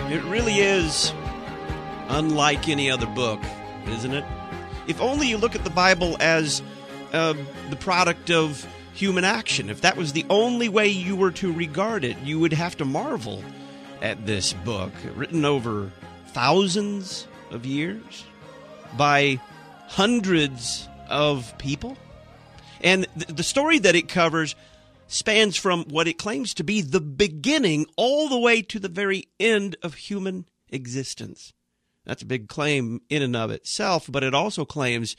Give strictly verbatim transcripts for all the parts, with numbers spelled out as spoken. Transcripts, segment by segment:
It really is unlike any other book, isn't it? If only you look at the Bible as uh, the product of human action. If that was the only way you were to regard it, you would have to marvel at this book, written over thousands of years by hundreds of people. And th- the story that it covers spans from what it claims to be the beginning all the way to the very end of human existence. That's a big claim in and of itself, but it also claims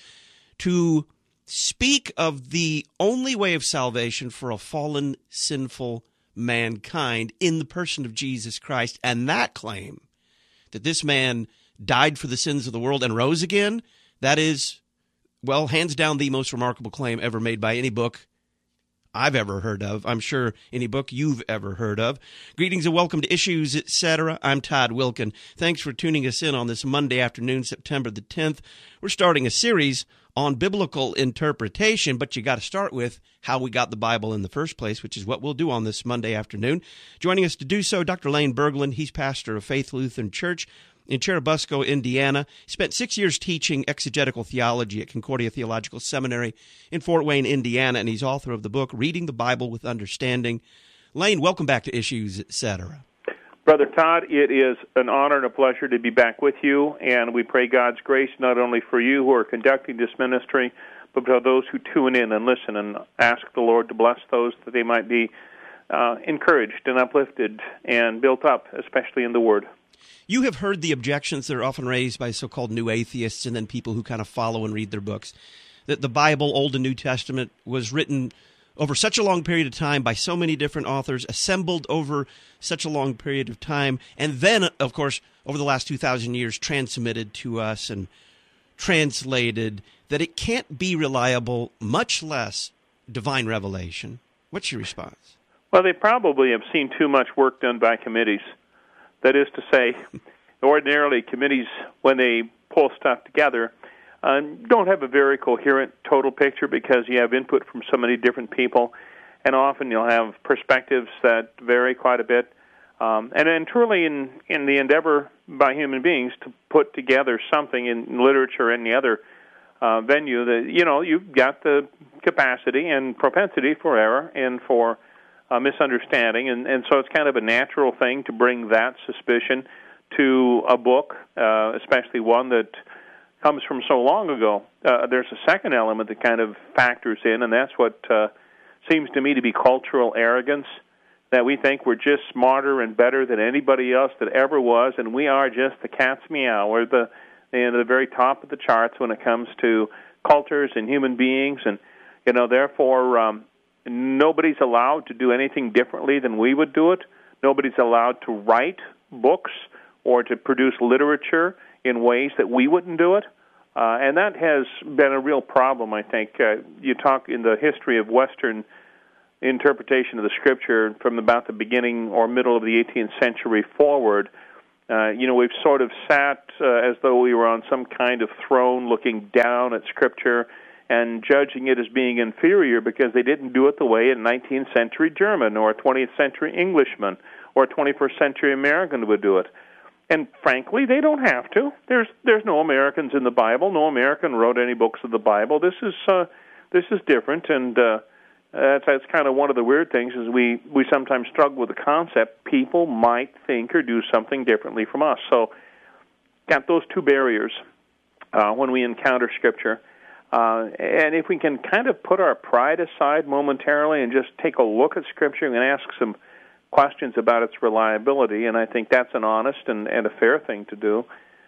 to speak of the only way of salvation for a fallen, sinful mankind in the person of Jesus Christ. And that claim, that this man died for the sins of the world and rose again, that is, well, hands down the most remarkable claim ever made by any book I've ever heard of. I'm sure any book you've ever heard of. Greetings and welcome to Issues, et cetera. I'm Todd Wilkin. Thanks for tuning us in on this Monday afternoon, September the tenth. We're starting a series on biblical interpretation, but you got to start with how we got the Bible in the first place, which is what we'll do on this Monday afternoon. Joining us to do so, Doctor Lane Berglund. He's pastor of Faith Lutheran Church in Cherubusco, Indiana. He spent six years teaching exegetical theology at Concordia Theological Seminary in Fort Wayne, Indiana, and he's author of the book, Reading the Bible with Understanding. Lane, welcome back to Issues, et cetera. Brother Todd, it is an honor and a pleasure to be back with you, and we pray God's grace not only for you who are conducting this ministry, but for those who tune in and listen, and ask the Lord to bless those that they might be uh, encouraged and uplifted and built up, especially in the Word. You have heard the objections that are often raised by so-called new atheists and then people who kind of follow and read their books, that the Bible, Old and New Testament, was written over such a long period of time by so many different authors, assembled over such a long period of time, and then, of course, over the last two thousand years, transmitted to us and translated, that it can't be reliable, much less divine revelation. What's your response? Well, they probably have seen too much work done by committees. That is to say, ordinarily committees, when they pull stuff together, uh, don't have a very coherent total picture because you have input from so many different people, and often you'll have perspectives that vary quite a bit. Um, and then truly in, in the endeavor by human beings to put together something in literature or any other uh, venue, that, you know, you've got the capacity and propensity for error and for Uh, misunderstanding, and, and so it's kind of a natural thing to bring that suspicion to a book, uh, especially one that comes from so long ago. Uh, there's a second element that kind of factors in, and that's what uh, seems to me to be cultural arrogance, that we think we're just smarter and better than anybody else that ever was, and we are just the cat's meow. We're the, you know, the very top of the charts when it comes to cultures and human beings, and, you know, therefore, um, nobody's allowed to do anything differently than we would do it. Nobody's allowed to write books or to produce literature in ways that we wouldn't do it. Uh, and that has been a real problem, I think. Uh, you talk in the history of Western interpretation of the Scripture from about the beginning or middle of the eighteenth century forward. Uh, you know, we've sort of sat uh, as though we were on some kind of throne looking down at Scripture and judging it as being inferior because they didn't do it the way a nineteenth century German or a twentieth century Englishman or a twenty-first century American would do it. And frankly, they don't have to. There's there's no Americans in the Bible. No American wrote any books of the Bible. This is uh, this is different, and uh, that's, that's kind of one of the weird things is we, we sometimes struggle with the concept people might think or do something differently from us. So got those two barriers uh, when we encounter Scripture. Uh, and if we can kind of put our pride aside momentarily and just take a look at Scripture and ask some questions about its reliability, and I think that's an honest and, and a fair thing to do.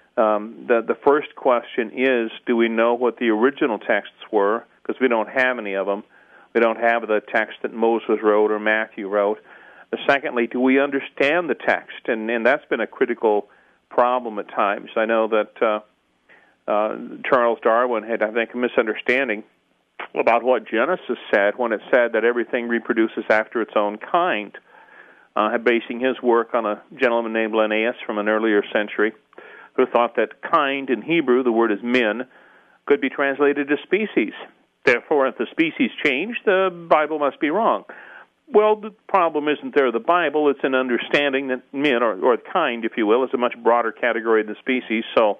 Um, the, the first question is, do we know what the original texts were? Because we don't have any of them. We don't have the text that Moses wrote or Matthew wrote. Uh, secondly, do we understand the text? And, and that's been a critical problem at times. I know that Uh, Uh, Charles Darwin had, I think, a misunderstanding about what Genesis said when it said that everything reproduces after its own kind, uh, basing his work on a gentleman named Linnaeus from an earlier century who thought that kind in Hebrew, the word is min, could be translated as species. Therefore, if the species change, the Bible must be wrong. well, the problem isn't there the Bible. It's an understanding that men, or, or kind, if you will, is a much broader category than species. So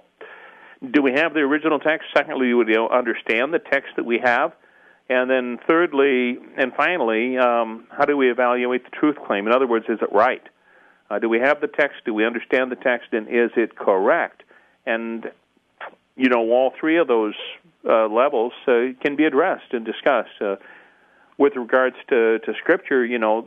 do we have the original text? Secondly, do we understand the text that we have? And then thirdly and finally, um, how do we evaluate the truth claim? In other words, is it right? Uh, do we have the text? Do we understand the text? And is it correct? And, you know, all three of those uh, levels uh, can be addressed and discussed. Uh, with regards to, to Scripture, you know,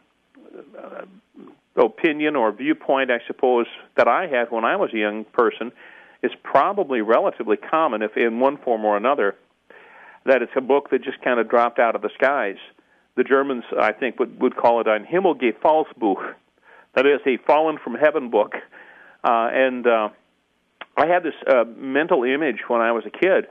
uh, uh, opinion or viewpoint, I suppose, that I had when I was a young person is probably relatively common, if in one form or another, that it's a book that just kind of dropped out of the skies. The Germans, I think, would, would call it ein Himmelgefallsbuch. That is, a fallen from heaven book. Uh, and uh, I had this uh, mental image when I was a kid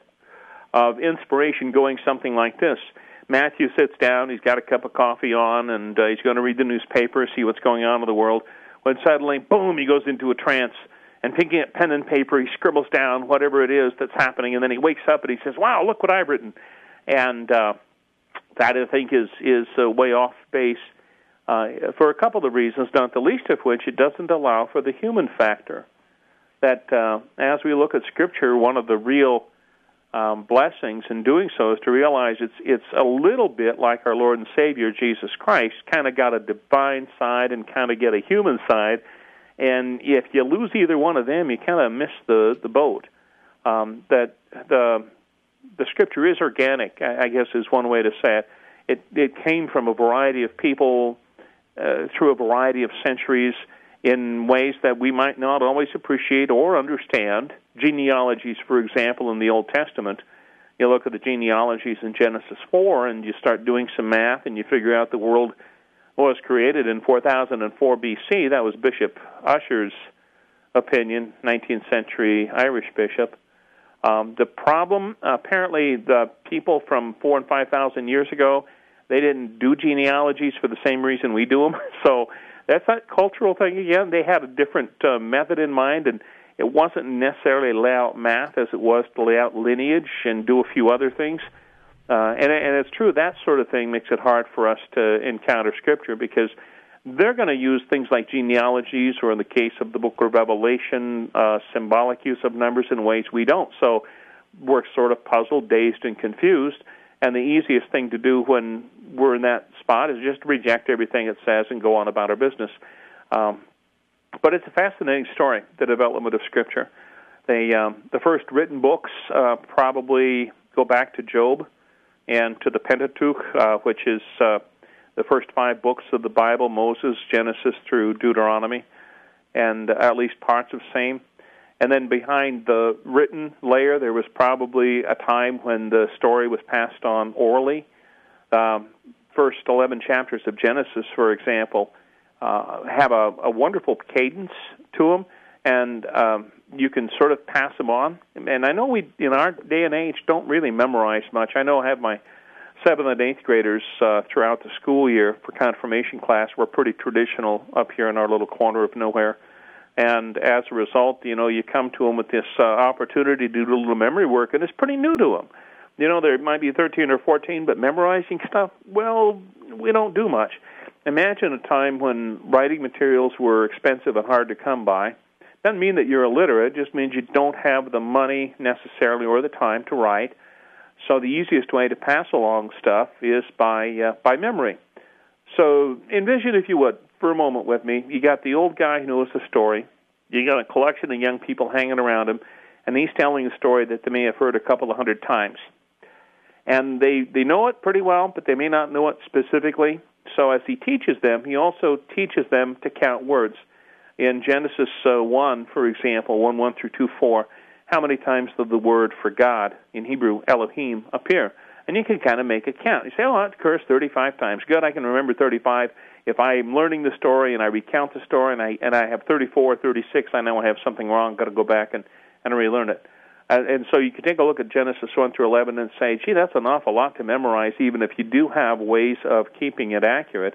of inspiration going something like this. Matthew sits down, he's got a cup of coffee on, and uh, he's going to read the newspaper, see what's going on in the world, when suddenly, boom, he goes into a trance. And picking up pen and paper, he scribbles down whatever it is that's happening, and then he wakes up and he says, wow, look what I've written. And uh, that, I think, is, is uh, way off base uh, for a couple of reasons, not the least of which it doesn't allow for the human factor. That uh, as we look at Scripture, one of the real um, blessings in doing so is to realize it's, it's a little bit like our Lord and Savior, Jesus Christ, kind of got a divine side and kind of get a human side. And if you lose either one of them, you kind of miss the, the boat. Um, that the the Scripture is organic, I, I guess is one way to say it. It, it came from a variety of people uh, through a variety of centuries in ways that we might not always appreciate or understand. Genealogies, for example, in the Old Testament. You look at the genealogies in Genesis four, and you start doing some math, and you figure out the world was created in four thousand four B C. That was Bishop Ussher's opinion, nineteenth century Irish bishop. Um, the problem, apparently, the people from four and five thousand years ago, they didn't do genealogies for the same reason we do them. So that's that cultural thing again. They had a different uh, method in mind, and it wasn't necessarily lay out math as it was to lay out lineage and do a few other things. Uh, and, and it's true, that sort of thing makes it hard for us to encounter Scripture because they're going to use things like genealogies or, in the case of the book of Revelation, uh, symbolic use of numbers in ways we don't. So we're sort of puzzled, dazed, and confused. And the easiest thing to do when we're in that spot is just reject everything it says and go on about our business. Um, but it's a fascinating story, the development of Scripture. They, um, the first written books uh, probably go back to Job and to the Pentateuch, uh, which is uh, the first five books of the Bible, Moses, Genesis through Deuteronomy, and uh, at least parts of same. And then behind the written layer, there was probably a time when the story was passed on orally. Um, first eleven chapters of Genesis, for example, uh, have a, a wonderful cadence to them, and um, you can sort of pass them on. And I know we, in our day and age, don't really memorize much. I know I have my seventh and eighth graders uh, throughout the school year for confirmation class. We're pretty traditional up here in our little corner of nowhere. And as a result, you know, you come to them with this uh, opportunity to do a little memory work, and it's pretty new to them. You know, they might be thirteen or fourteen, but memorizing stuff, well, we don't do much. Imagine a time when writing materials were expensive and hard to come by. Doesn't mean that you're illiterate. It just means you don't have the money necessarily or the time to write. So the easiest way to pass along stuff is by uh, by memory. So envision, if you would, for a moment with me, you got the old guy who knows the story. You got a collection of young people hanging around him, and he's telling a story that they may have heard a couple of hundred times. And they, they know it pretty well, but they may not know it specifically. So as he teaches them, he also teaches them to count words. In Genesis uh, one, for example, one, one through two, four, how many times does the word for God, in Hebrew, Elohim, appear? And you can kind of make a count. You say, oh, it occurs thirty-five times. Good, I can remember thirty-five. If I'm learning the story and I recount the story and I and I have thirty-four or thirty-six, I know I have something wrong, got to go back and, and relearn it. Uh, and so you can take a look at Genesis one through eleven and say, gee, that's an awful lot to memorize, even if you do have ways of keeping it accurate.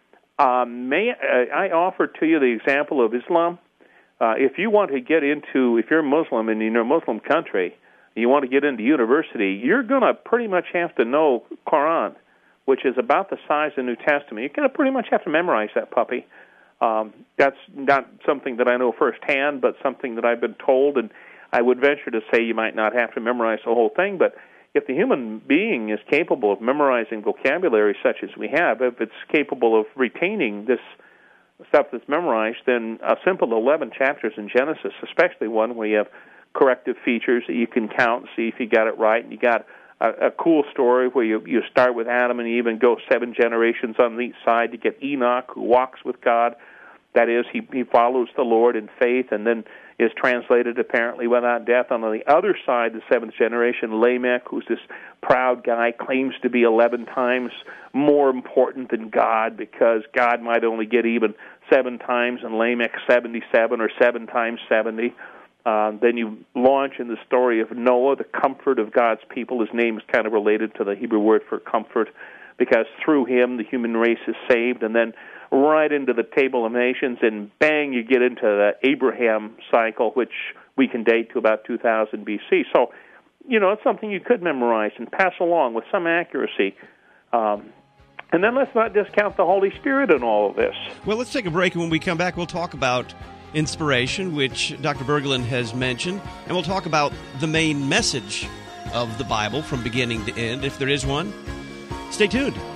Um, may uh, I offer to you the example of Islam? Uh, if you want to get into, if you're Muslim and you're in a Muslim country, you want to get into university, you're going to pretty much have to know Quran. which is about the size of the New Testament. You're going to pretty much have to memorize that puppy. Um, that's not something that I know firsthand, but something that I've been told, and I would venture to say you might not have to memorize the whole thing, but if the human being is capable of memorizing vocabulary such as we have, if it's capable of retaining this stuff that's memorized, then a simple eleven chapters in Genesis, especially one where you have corrective features that you can count, see if you got it right, and you got a, a cool story where you, you start with Adam and Eve and go seven generations on each side to get Enoch, who walks with God. That is, he, he follows the Lord in faith and then is translated apparently without death. On the other side, the seventh generation, Lamech, who's this proud guy, claims to be eleven times more important than God because God might only get even seven times and Lamech seventy-seven or seven times seventy. Uh, then you launch in the story of Noah, the comfort of God's people. His name is kind of related to the Hebrew word for comfort because through him the human race is saved. And then right into the Table of Nations, and bang, you get into the Abraham cycle, which we can date to about two thousand B C. So, you know, it's something you could memorize and pass along with some accuracy. Um, and then let's not discount the Holy Spirit in all of this. Well, let's take a break, and when we come back, we'll talk about inspiration, which Doctor Berglund has mentioned, and we'll talk about the main message of the Bible from beginning to end, if there is one. Stay tuned.